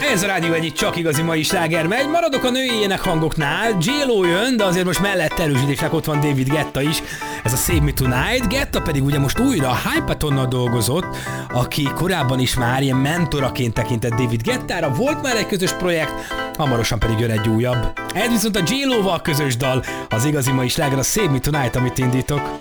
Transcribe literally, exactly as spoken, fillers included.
Ez a rádió egyik csak igazi mai sláger megy. Maradok a női énekhangoknál. J-Lo jön, de azért most mellett erősítésnek ott van David Guetta is. Ez a Save Me Tonight. Guetta pedig ugye most újra a Hypatonnal dolgozott, aki korábban is már ilyen mentoraként tekintett David Guettára. Volt már egy közös projekt, hamarosan pedig jön egy újabb. Ez viszont a J-Lo-val közös dal, az igazi mai sláger, a Save Me Tonight, amit indítok.